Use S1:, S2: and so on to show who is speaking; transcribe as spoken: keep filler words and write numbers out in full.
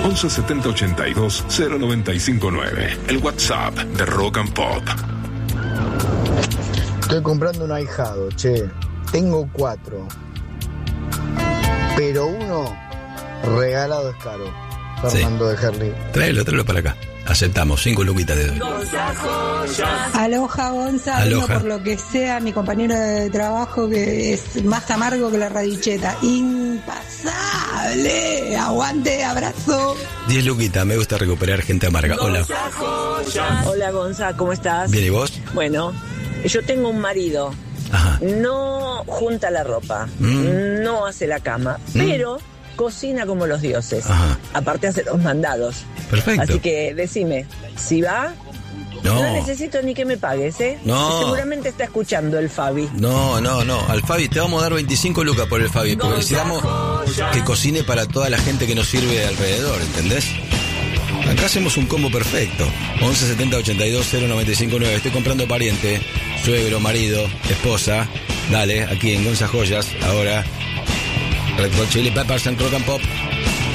S1: once setenta ochenta y dos cero noventa y cinco nueve. El WhatsApp de Rock and Pop.
S2: Estoy comprando un ahijado, che. Tengo cuatro. Pero uno regalado es caro. Fernando sí. de Herli.
S3: Tráelo, tráelo para acá. Aceptamos, cinco luquitas de doy.
S4: Aloha, Gonza. Aloha. Por lo que sea, mi compañero de trabajo que es más amargo que la radicheta. Impasable. Aguante, abrazo.
S3: Diez luquitas, me gusta recuperar gente amarga. Hola.
S5: Hola, Gonza, ¿cómo estás?
S3: Bien, ¿y vos?
S5: Bueno, yo tengo un marido. Ajá. No junta la ropa, mm. no hace la cama, mm. pero cocina como los dioses. Ajá. Aparte hace los mandados.
S3: Perfecto.
S5: Así que decime, si va, no, no necesito ni que me pagues, ¿eh?
S3: No.
S5: Seguramente está escuchando el Fabi.
S3: No, no, no. Al Fabi te vamos a dar veinticinco lucas por el Fabi, porque necesitamos que cocine para toda la gente que nos sirve alrededor, ¿entendés? Acá hacemos un combo perfecto. once setenta ochenta y dos cero noventa y cinco nueve. Estoy comprando pariente, suegro, marido, esposa. Dale, aquí en Gonza Joyas. Ahora, Red Hot Chili Peppers en Rock and Pop.